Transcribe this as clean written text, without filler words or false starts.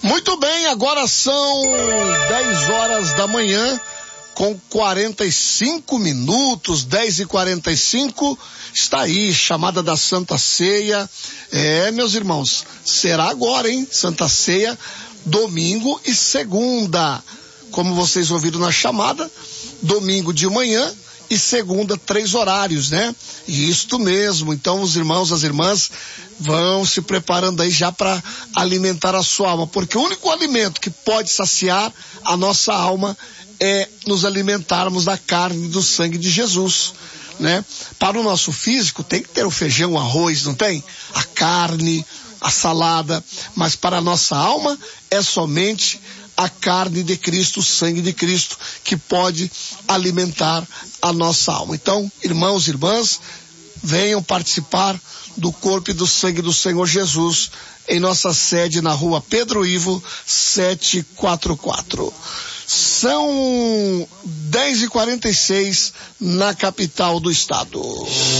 Muito bem, agora são 10 horas da manhã, com 45 minutos, 10h45, está aí, chamada da Santa Ceia. Meus irmãos, será agora, hein? Santa Ceia, domingo e segunda. Como vocês ouviram na chamada, domingo de manhã e segunda, 3 horários, né? Isto mesmo. Então os irmãos, as irmãs vão se preparando aí já para alimentar a sua alma, porque o único alimento que pode saciar a nossa alma é nos alimentarmos da carne e do sangue de Jesus, né? Para o nosso físico tem que ter o feijão, o arroz, não tem? A carne, a salada, mas para a nossa alma é somente a carne de Cristo, o sangue de Cristo, que pode alimentar a nossa alma. Então, irmãos e irmãs, venham participar do corpo e do sangue do Senhor Jesus em nossa sede na rua Pedro Ivo 744. São 10h46 na capital do estado.